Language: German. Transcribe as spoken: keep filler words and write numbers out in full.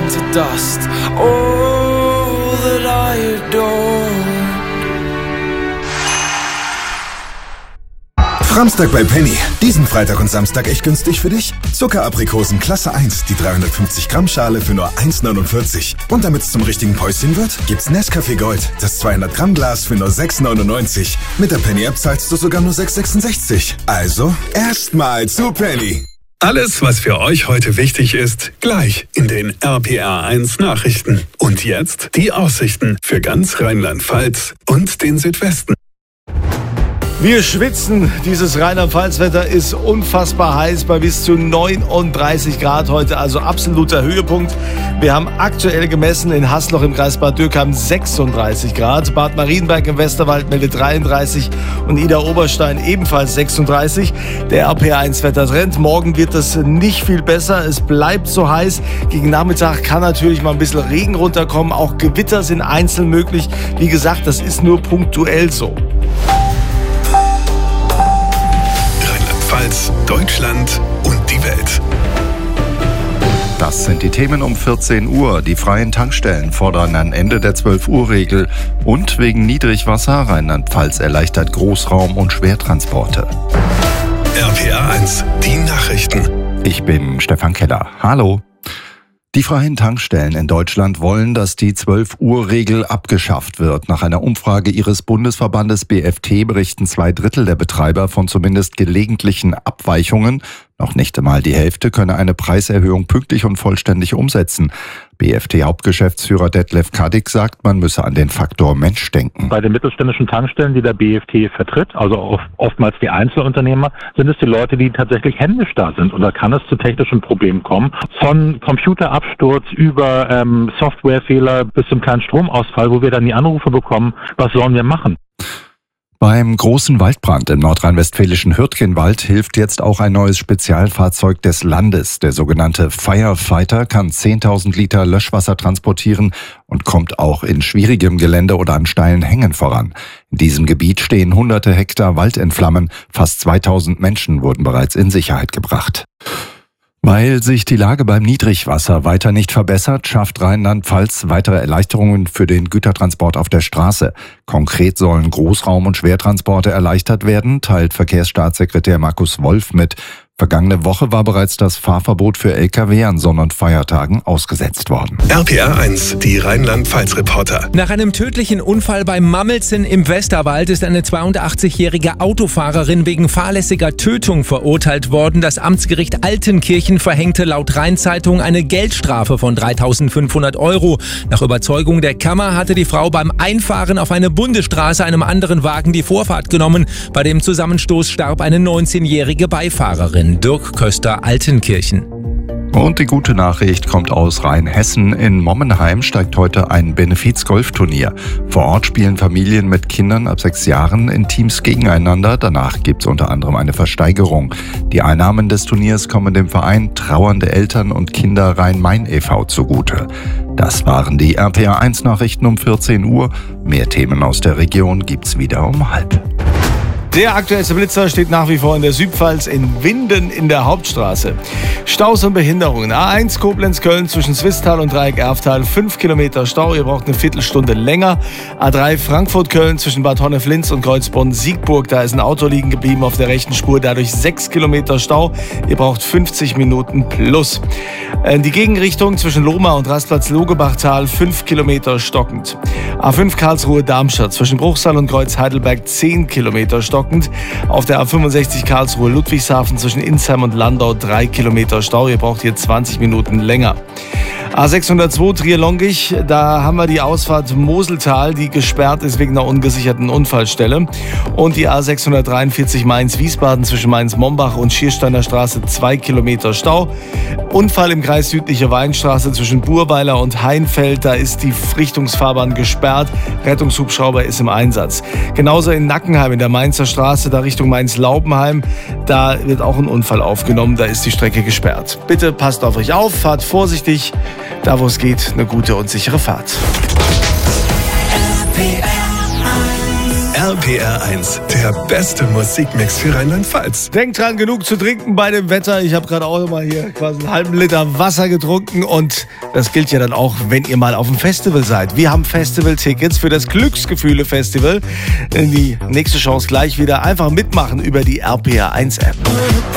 to dust. All that I adore. Samstag bei Penny. Diesen Freitag und Samstag echt günstig für dich? Zuckeraprikosen Klasse eins, die dreihundertfünfzig Gramm Schale für nur eins neunundvierzig. Und damit es zum richtigen Päuschen wird, gibt's Nescafé Gold, das zweihundert Gramm Glas für nur sechs neunundneunzig. Mit der Penny App zahlst du sogar nur sechs sechsundsechzig. Also, erstmal zu Penny. Alles, was für euch heute wichtig ist, gleich in den R P R eins Nachrichten. Und jetzt die Aussichten für ganz Rheinland-Pfalz und den Südwesten. Wir schwitzen. Dieses Rheinland-Pfalz-Wetter ist unfassbar heiß bei bis zu neununddreißig Grad heute, also absoluter Höhepunkt. Wir haben aktuell gemessen in Haßloch im Kreis Bad Dürkheim sechsunddreißig Grad. Bad Marienberg im Westerwald meldet dreiunddreißig und Idar-Oberstein ebenfalls sechsunddreißig. Der R P R eins Wettertrend. Morgen wird es nicht viel besser. Es bleibt so heiß. Gegen Nachmittag kann natürlich mal ein bisschen Regen runterkommen. Auch Gewitter sind einzeln möglich. Wie gesagt, das ist nur punktuell so. Deutschland und die Welt. Das sind die Themen um vierzehn Uhr. Die freien Tankstellen fordern ein Ende der zwölf Uhr Regel. Und wegen Niedrigwasser Rheinland-Pfalz erleichtert Großraum- und Schwertransporte. R P R eins, die Nachrichten. Ich bin Stefan Keller. Hallo. Die freien Tankstellen in Deutschland wollen, dass die zwölf Uhr Regel abgeschafft wird. Nach einer Umfrage ihres Bundesverbandes B F T berichten zwei Drittel der Betreiber von zumindest gelegentlichen Abweichungen. Noch nicht einmal die Hälfte könne eine Preiserhöhung pünktlich und vollständig umsetzen. B F T-Hauptgeschäftsführer Detlef Kaddick sagt, man müsse an den Faktor Mensch denken. Bei den mittelständischen Tankstellen, die der B F T vertritt, also oftmals die Einzelunternehmer, sind es die Leute, die tatsächlich händisch da sind. Und da kann es zu technischen Problemen kommen. Von Computerabsturz über ähm, Softwarefehler bis zum kleinen Stromausfall, wo wir dann die Anrufe bekommen, was sollen wir machen? Beim großen Waldbrand im nordrhein-westfälischen Hürtgenwald hilft jetzt auch ein neues Spezialfahrzeug des Landes. Der sogenannte Firefighter kann zehntausend Liter Löschwasser transportieren und kommt auch in schwierigem Gelände oder an steilen Hängen voran. In diesem Gebiet stehen hunderte Hektar Wald in Flammen. Fast zweitausend Menschen wurden bereits in Sicherheit gebracht. Weil sich die Lage beim Niedrigwasser weiter nicht verbessert, schafft Rheinland-Pfalz weitere Erleichterungen für den Gütertransport auf der Straße. Konkret sollen Großraum- und Schwertransporte erleichtert werden, teilt Verkehrsstaatssekretär Markus Wolf mit. Vergangene Woche war bereits das Fahrverbot für L K W an Sonn- und Feiertagen ausgesetzt worden. R P R eins, die Rheinland-Pfalz-Reporter. Nach einem tödlichen Unfall bei Mammelsen im Westerwald ist eine zweiundachtzigjährige Autofahrerin wegen fahrlässiger Tötung verurteilt worden. Das Amtsgericht Altenkirchen verhängte laut Rhein-Zeitung eine Geldstrafe von dreitausendfünfhundert Euro. Nach Überzeugung der Kammer hatte die Frau beim Einfahren auf eine Bundesstraße einem anderen Wagen die Vorfahrt genommen. Bei dem Zusammenstoß starb eine neunzehnjährige Beifahrerin. Dirk Köster, Altenkirchen. Und die gute Nachricht kommt aus Rheinhessen. In Mommenheim steigt heute ein Benefiz-Golfturnier. Vor Ort spielen Familien mit Kindern ab sechs Jahren in Teams gegeneinander. Danach gibt es unter anderem eine Versteigerung. Die Einnahmen des Turniers kommen dem Verein Trauernde Eltern und Kinder Rhein-Main e V zugute. Das waren die R P R eins Nachrichten um vierzehn Uhr. Mehr Themen aus der Region gibt's wieder um halb. Der aktuellste Blitzer steht nach wie vor in der Südpfalz in Winden in der Hauptstraße. Staus und Behinderungen. A eins Koblenz-Köln zwischen Swisttal und Dreieck-Erftal. fünf Kilometer Stau, ihr braucht eine Viertelstunde länger. A drei Frankfurt-Köln zwischen Bad Honnef-Linz und Kreuzbronn-Siegburg. Da ist ein Auto liegen geblieben auf der rechten Spur. Dadurch sechs Kilometer Stau. Ihr braucht fünfzig Minuten plus. In die Gegenrichtung zwischen Lohmar und Rastplatz-Logebachtal fünf Kilometer stockend. A fünf Karlsruhe-Darmstadt zwischen Bruchsal und Kreuz-Heidelberg zehn Kilometer stockend. Auf der A fünfundsechzig Karlsruhe-Ludwigshafen zwischen Insheim und Landau drei Kilometer Stau. Ihr braucht hier zwanzig Minuten länger. A sechshundertzwei Trier-Longich, da haben wir die Ausfahrt Moseltal, die gesperrt ist wegen einer ungesicherten Unfallstelle. Und die A sechshundertdreiundvierzig Mainz-Wiesbaden zwischen Mainz-Mombach und Schiersteiner Straße zwei Kilometer Stau. Unfall im Kreis Südliche Weinstraße zwischen Burweiler und Heinfeld, da ist die Richtungsfahrbahn gesperrt. Rettungshubschrauber ist im Einsatz. Genauso in Nackenheim in der Mainzer Straße, da Richtung Mainz-Laubenheim, da wird auch ein Unfall aufgenommen, da ist die Strecke gesperrt. Bitte passt auf euch auf, fahrt vorsichtig. Da, wo es geht, eine gute und sichere Fahrt. R R P R eins, der beste Musikmix für Rheinland-Pfalz. Denkt dran, genug zu trinken bei dem Wetter. Ich habe gerade auch mal hier quasi einen halben Liter Wasser getrunken und das gilt ja dann auch, wenn ihr mal auf dem Festival seid. Wir haben Festival-Tickets für das Glücksgefühle-Festival. Die nächste Chance gleich wieder. Einfach mitmachen über die R P R eins App.